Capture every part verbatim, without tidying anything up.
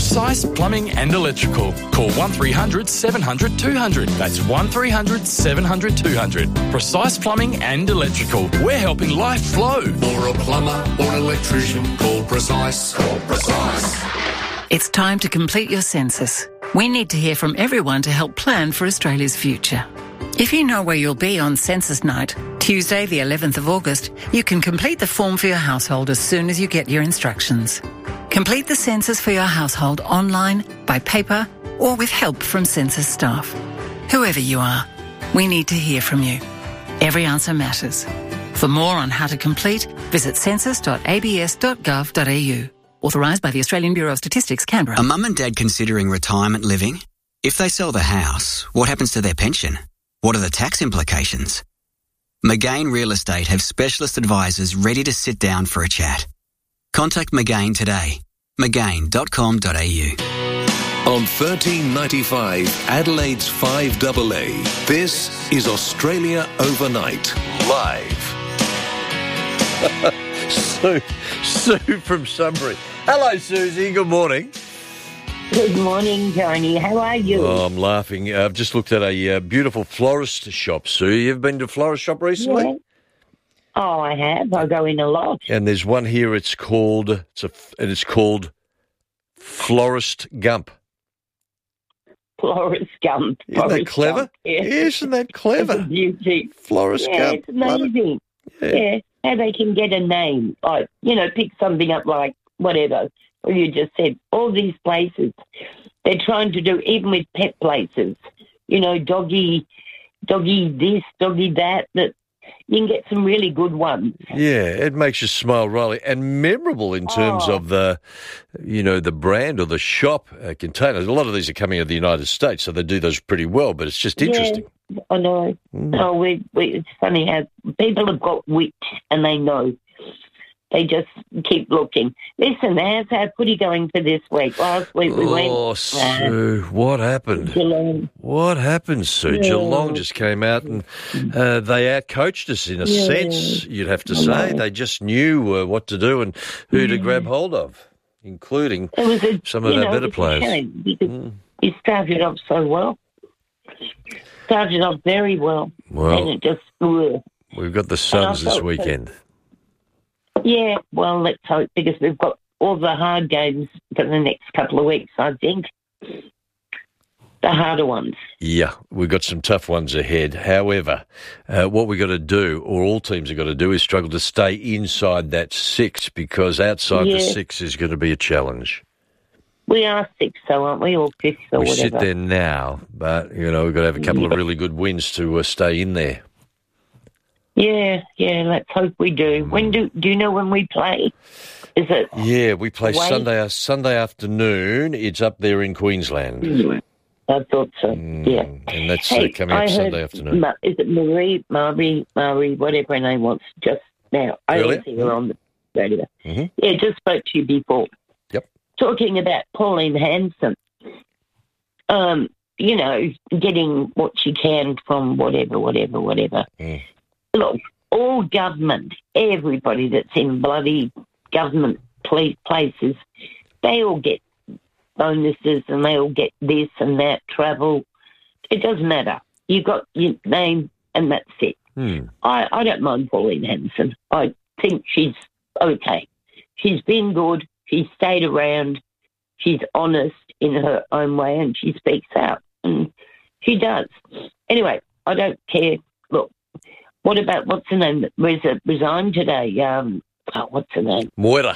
Precise Plumbing and Electrical. Call one three hundred seven hundred two hundred. That's one three hundred seven hundred two hundred. Precise Plumbing and Electrical. We're helping life flow. For a plumber or an electrician, call Precise. Call Precise. It's time to complete your census. We need to hear from everyone to help plan for Australia's future. If you know where you'll be on census night, Tuesday the eleventh of August, you can complete the form for your household as soon as you get your instructions. Complete the census for your household online, by paper, or with help from census staff. Whoever you are, we need to hear from you. Every answer matters. For more on how to complete, visit census dot a b s dot gov dot a u. Authorised by the Australian Bureau of Statistics, Canberra. A mum and dad considering retirement living? If they sell the house, what happens to their pension? What are the tax implications? McGain Real Estate have specialist advisors ready to sit down for a chat. Contact McGain today. McGain dot com dot a u. On thirteen ninety-five, Adelaide's five A A, this is Australia Overnight, live. Sue, Sue from Sunbury. Hello, Susie. Good morning. Good morning, Tony. How are you? Oh, I'm laughing. I've just looked at a uh, beautiful florist shop, Sue. You've been to a florist shop recently? Yeah. Oh, I have. I go in a lot. And there's one here. It's called. It's a. And it's called Florist Gump. Florist Gump. Isn't Florist that clever? Gump, yeah. Isn't that clever? It's a beauty. Florist yeah, Gump. It's amazing. Yeah. yeah. How they can get a name. Like, you know, pick something up like whatever. Or you just said, all these places. They're trying to do, even with pet places, you know, doggy, doggy this, doggy that, that you can get some really good ones. Yeah, it makes you smile, Riley, and memorable in terms Oh. of the, you know, the brand or the shop uh, containers. A lot of these are coming out of the United States, so they do those pretty well, but it's just interesting. Yeah, I know. Mm. No, we, we, it's funny how people have got wit and they know. They just keep looking. Listen, how's our footy going for this week? Last week we went... Oh, Sue, what happened? Geelong. What happened, Sue? Yeah. Geelong just came out and uh, they outcoached us in a Yeah. sense, you'd have to I say. know. They just knew uh, what to do and who to grab hold of, including It was a, some of you our know, better it was a players. shame because Mm. he started off so well. Started off very well. Well, and it just... Ugh. we've got the Suns this thought- weekend. Yeah, well, let's hope, because we've got all the hard games for the next couple of weeks, I think. The harder ones. Yeah, we've got some tough ones ahead. However, uh, what we've got to do, or all teams have got to do, is struggle to stay inside that six, because outside the Yeah. six is going to be a challenge. We are six, though, aren't we? Or fifth or we whatever. sit there now, but, you know, we've got to have a couple of really good wins to uh, stay in there. Yeah, yeah, let's hope we do. When do do you know when we play? Is it? Yeah, we play away? Sunday Sunday afternoon. It's up there in Queensland. I thought so, Mm, yeah. And that's Hey, uh, coming I up heard Sunday afternoon. Ma- is it Marie, Marie, Marie, whatever her name was, just now? I Earlier? always see her on the radio. Mm-hmm. Yeah, just spoke to you before. Yep. Talking about Pauline Hanson. Um, you know, getting what she can from whatever, whatever, whatever. Mm. Look, all government, everybody that's in bloody government pla- places, they all get bonuses and they all get this and that, travel. It doesn't matter. You got your name and that's it. Hmm. I, I don't mind Pauline Hanson. I think she's okay. She's been good. She's stayed around. She's honest in her own way and she speaks out. And she does. Anyway, I don't care. Look, what about, what's her name that res- resigned today? Um, oh, what's her name? Moira.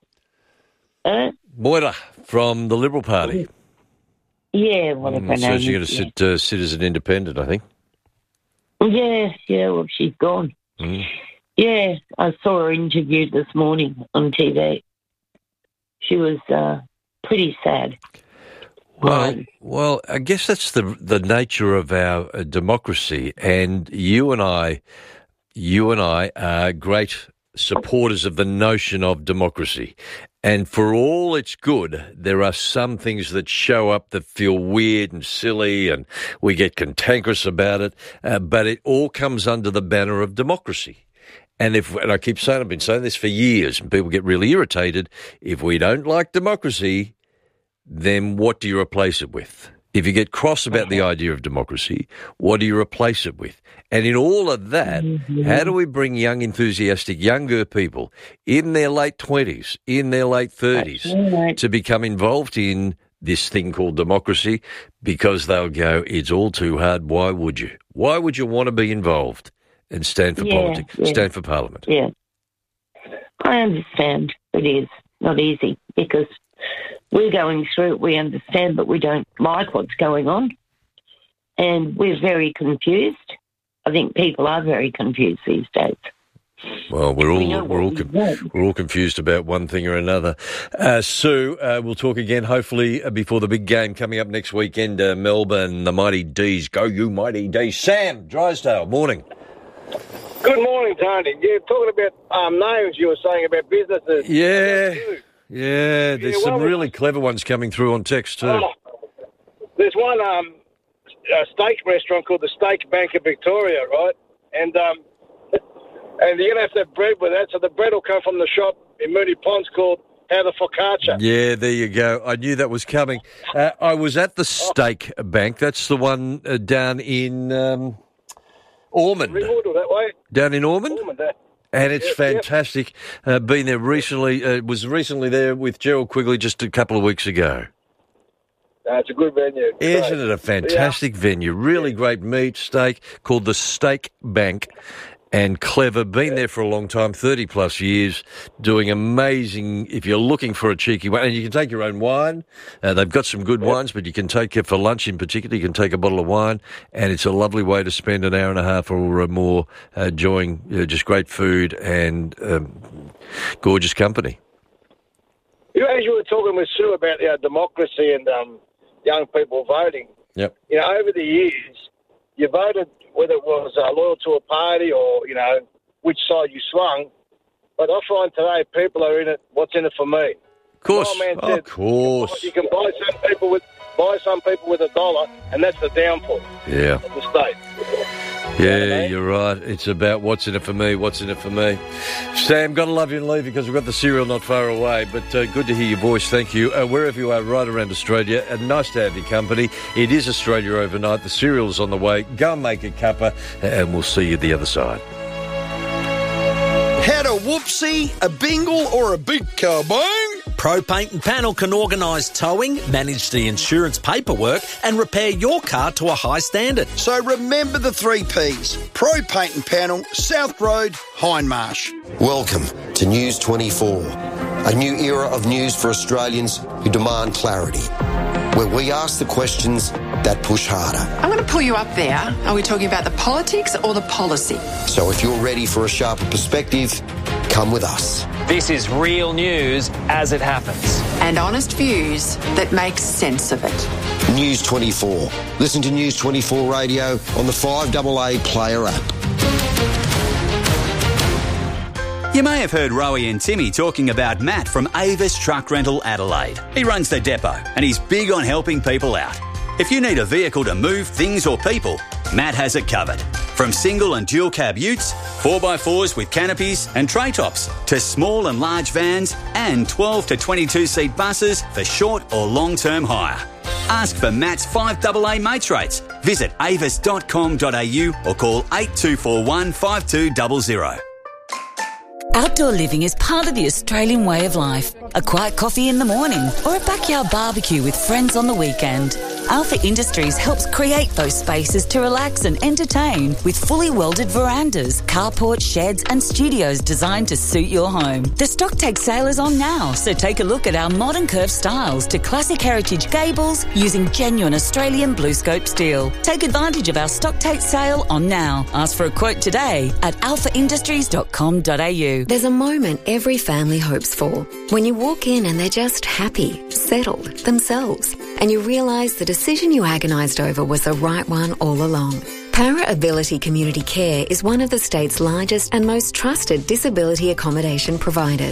Uh, Moira from the Liberal Party. yeah, whatever her Mm, name so she's going is, to sit, uh, sit as an independent, I think. Yeah, yeah, well, she's gone. Mm. Yeah, I saw her interviewed this morning on T V. She was uh, pretty sad. Well, Um, well, I guess that's the the nature of our uh, democracy, and you and I, you and I are great supporters of the notion of democracy. And for all it's good, there are some things that show up that feel weird and silly, and we get cantankerous about it. Uh, but it all comes under the banner of democracy. And if, and I keep saying, I've been saying this for years, and people get really irritated. If we don't like democracy, then what do you replace it with? If you get cross about the idea of democracy, what do you replace it with? And in all of that, mm-hmm. how do we bring young, enthusiastic, younger people in their late twenties, in their late thirties, right. to become involved in this thing called democracy? Because they'll go, it's all too hard. Why would you? Why would you want to be involved and stand for yeah, politics, yeah. stand for parliament? Yeah. I understand it is not easy because we're going through it, we understand, but we don't like what's going on. And we're very confused. I think people are very confused these days. Well, we're all we we're all com- we're all confused about one thing or another. Uh, Sue, uh, we'll talk again hopefully uh, before the big game coming up next weekend. Uh, Melbourne, the Mighty D's, go you Mighty D's. Sam Drysdale, morning. Good morning, Tony. Yeah, talking about um, names you were saying about businesses. Yeah, yeah. There's yeah, some well, really clever ones coming through on text too. Oh, there's one um, a steak restaurant called the Steak Bank of Victoria, right? And um, and you're gonna have to have bread with that, so the bread will come from the shop in Moonee Ponds called How the Focaccia. Yeah, there you go. I knew that was coming. Uh, I was at the Steak oh. Bank. That's the one uh, down in um, Ormond. Ringwood or that way? Down in Ormond? Ormond, that. And it's yep, fantastic. Yep. Uh, been there recently. Uh, was recently there with Gerald Quigley just a couple of weeks ago. Uh, it's a good venue. It's Isn't great. it a fantastic yeah. venue? Really yeah. great meat, steak, called the Steak Bank. And clever, been yeah. there for a long time, thirty plus years, doing amazing, if you're looking for a cheeky one, and you can take your own wine. Uh, they've got some good yeah. wines, but you can take it for lunch in particular, you can take a bottle of wine, and it's a lovely way to spend an hour and a half or more uh, enjoying you know, just great food and um, gorgeous company. You know, as you were talking with Sue about you know, democracy and um, young people voting, yep. you know, over the years, you voted whether it was uh, loyal to a party or, you know, which side you swung. But I find today people are in it, what's in it for me? Of course, man oh, said, of course. You can, buy, you can buy some people with buy some people with a dollar, and that's the downfall yeah. of the state. Yeah, you know what I mean? You're right. It's about what's in it for me, what's in it for me. Sam, got to love you and leave you because we've got the cereal not far away, but uh, good to hear your voice. Thank you. Uh, wherever you are, right around Australia, uh, nice to have your company. It is Australia Overnight. The cereal's on the way. Go and make a cuppa, and we'll see you the other side. Had a whoopsie, a bingle, or a big carbone? Pro Paint and Panel can organise towing, manage the insurance paperwork and repair your car to a high standard. So remember the three Ps. Pro Paint and Panel, South Road, Hindmarsh. Welcome to News twenty-four, a new era of news for Australians who demand clarity, where we ask the questions that push harder. I'm going to pull you up there. Are we talking about the politics or the policy? So if you're ready for a sharper perspective, come with us. This is real news as it happens. And honest views that make sense of it. News twenty-four. Listen to News twenty-four Radio on the five A A Player app. You may have heard Rowie and Timmy talking about Matt from Avis Truck Rental Adelaide. He runs the depot and he's big on helping people out. If you need a vehicle to move things or people, Matt has it covered. From single and dual cab utes, four by fours with canopies and tray tops, to small and large vans and twelve to twenty-two seat buses for short or long-term hire. Ask for Matt's five A A mates rates. Visit avis dot com dot a u or call eight two four one, five two zero zero. Outdoor living is part of the Australian way of life. A quiet coffee in the morning or a backyard barbecue with friends on the weekend. Alpha Industries helps create those spaces to relax and entertain with fully welded verandas, carports, sheds and studios designed to suit your home. The stock take sale is on now, so take a look at our modern curved styles to classic heritage gables using genuine Australian blue scope steel. Take advantage of our stock take sale on now. Ask for a quote today at alpha industries dot com dot a u. There's a moment every family hopes for. When you walk in and they're just happy, settled, themselves, and you realise the decision you agonised over was the right one all along. Para Ability Community Care is one of the state's largest and most trusted disability accommodation providers.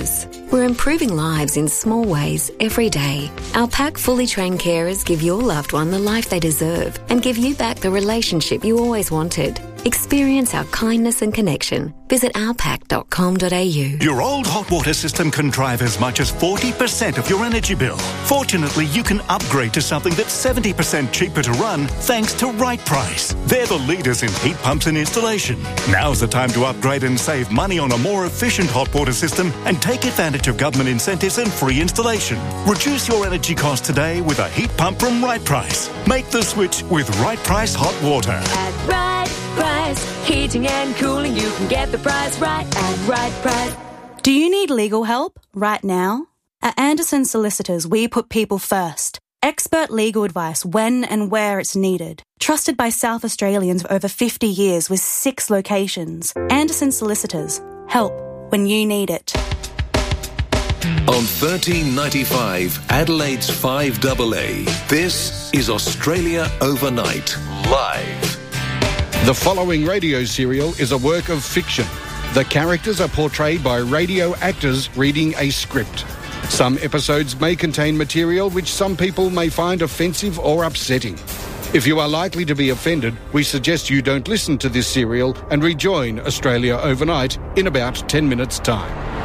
We're improving lives in small ways every day. Our pack fully trained carers give your loved one the life they deserve and give you back the relationship you always wanted. Experience our kindness and connection. Visit our pack dot com dot a u. Your old hot water system can drive as much as forty percent of your energy bill. Fortunately, you can upgrade to something that's seventy percent cheaper to run thanks to Right Price. They're the leaders in heat pumps and installation. Now's the time to upgrade and save money on a more efficient hot water system and take advantage of government incentives and free installation. Reduce your energy costs today with a heat pump from Right Price. Make the switch with Right Price Hot Water. At Right Price, heating and cooling, you can get the price right at Right Price. Do you need legal help right now? At Anderson Solicitors, we put people first. Expert legal advice when and where it's needed. Trusted by South Australians for over fifty years with six locations. Anderson Solicitors. Help when you need it. On thirteen ninety-five, Adelaide's five A A, this is Australia Overnight, live. The following radio serial is a work of fiction. The characters are portrayed by radio actors reading a script. Some episodes may contain material which some people may find offensive or upsetting. If you are likely to be offended, we suggest you don't listen to this serial and rejoin Australia Overnight in about ten minutes' time.